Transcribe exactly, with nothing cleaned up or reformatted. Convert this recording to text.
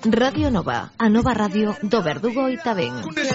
Radio Nova, a nova radio do Verdugo e Tabén.